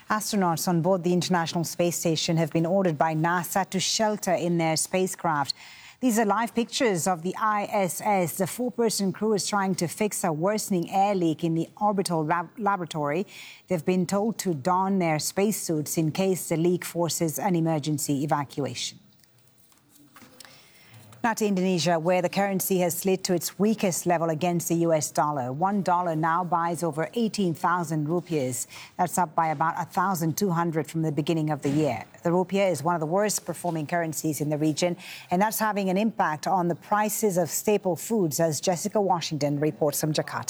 Astronauts on board the International Space Station have been ordered by NASA to shelter in their spacecraft. These are live pictures of the ISS. The four-person crew is trying to fix a worsening air leak in the orbital laboratory. They've been told to don their spacesuits in case the leak forces an emergency evacuation. Now to Indonesia, where the currency has slid to its weakest level against the US dollar. $1 now buys over 18,000 rupiahs. That's up by about 1,200 from the beginning of the year. The rupiah is one of the worst performing currencies in the region, and that's having an impact on the prices of staple foods, as Jessica Washington reports from Jakarta.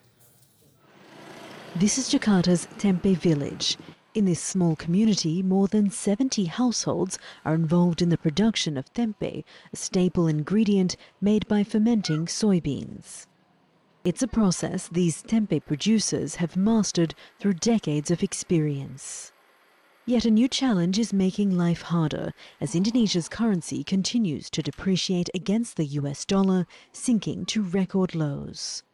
This is Jakarta's Tempe village. In this small community, more than 70 households are involved in the production of tempe, a staple ingredient made by fermenting soybeans. It's a process these tempe producers have mastered through decades of experience. Yet a new challenge is making life harder as Indonesia's currency continues to depreciate against the US dollar, sinking to record lows.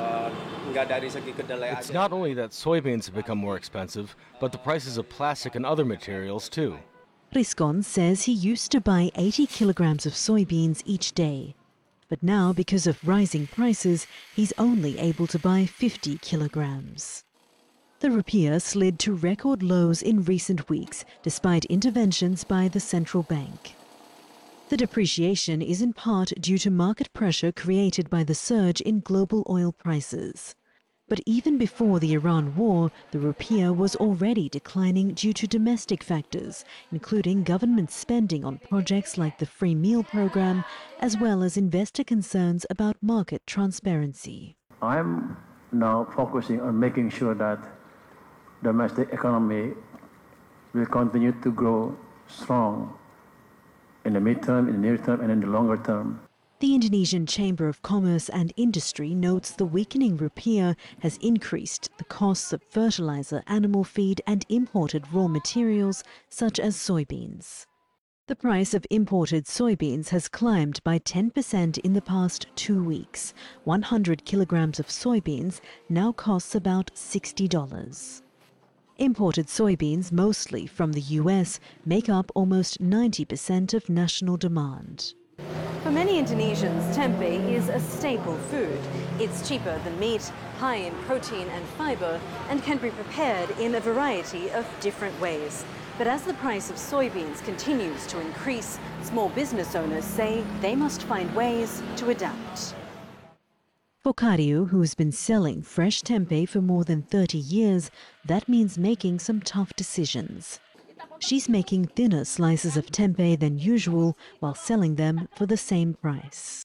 It's not only that soybeans have become more expensive, but the prices of plastic and other materials too. Rizkon says he used to buy 80 kilograms of soybeans each day. But now, because of rising prices, he's only able to buy 50 kilograms. The rupiah slid to record lows in recent weeks, despite interventions by the central bank. The depreciation is in part due to market pressure created by the surge in global oil prices. But even before the Iran war, the rupiah was already declining due to domestic factors, including government spending on projects like the free meal program, as well as investor concerns about market transparency. I'm now focusing on making sure that domestic economy will continue to grow strong in the midterm, in the near term, and in the longer term. The Indonesian Chamber of Commerce and Industry notes the weakening rupiah has increased the costs of fertilizer, animal feed and imported raw materials such as soybeans. The price of imported soybeans has climbed by 10% in the past 2 weeks. 100 kilograms of soybeans now costs about $60. Imported soybeans, mostly from the US, make up almost 90% of national demand. For many Indonesians, tempe is a staple food. It's cheaper than meat, high in protein and fiber, and can be prepared in a variety of different ways. But as the price of soybeans continues to increase, small business owners say they must find ways to adapt. For Kariu, who's been selling fresh tempe for more than 30 years, that means making some tough decisions. She's making thinner slices of tempe than usual while selling them for the same price.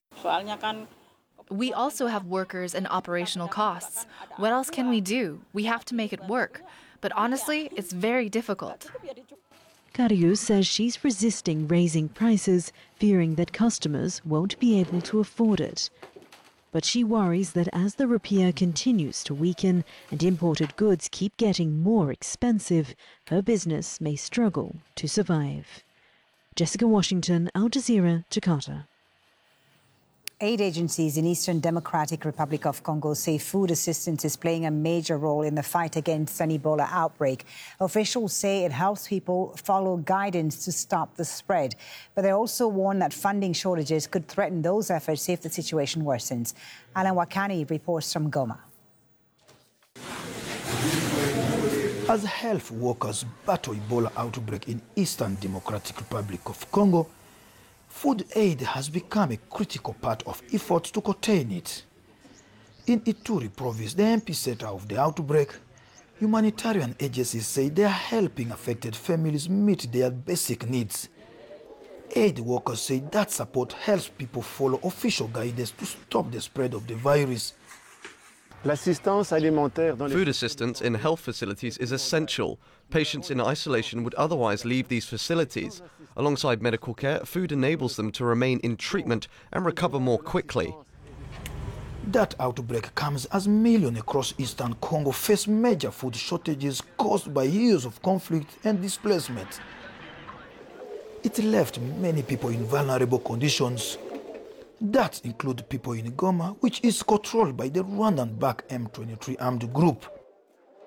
We also have workers and operational costs. What else can we do? We have to make it work. But honestly, it's very difficult. Kariu says she's resisting raising prices, fearing that customers won't be able to afford it. But she worries that as the rupiah continues to weaken and imported goods keep getting more expensive, her business may struggle to survive. Jessica Washington, Al Jazeera, Jakarta. Aid agencies in Eastern Democratic Republic of Congo say food assistance is playing a major role in the fight against an Ebola outbreak. Officials say it helps people follow guidance to stop the spread. But they also warn that funding shortages could threaten those efforts if the situation worsens. Alan Wakani reports from Goma. As health workers battle Ebola outbreak in Eastern Democratic Republic of Congo, food aid has become a critical part of efforts to contain it. In Ituri province, the epicenter of the outbreak, humanitarian agencies say they are helping affected families meet their basic needs. Aid workers say that support helps people follow official guidance to stop the spread of the virus. Food assistance in health facilities is essential. Patients in isolation would otherwise leave these facilities. Alongside medical care, food enables them to remain in treatment and recover more quickly. That outbreak comes as millions across eastern Congo face major food shortages caused by years of conflict and displacement. It left many people in vulnerable conditions. That include people in Goma, which is controlled by the Rwandan-backed M23 armed group.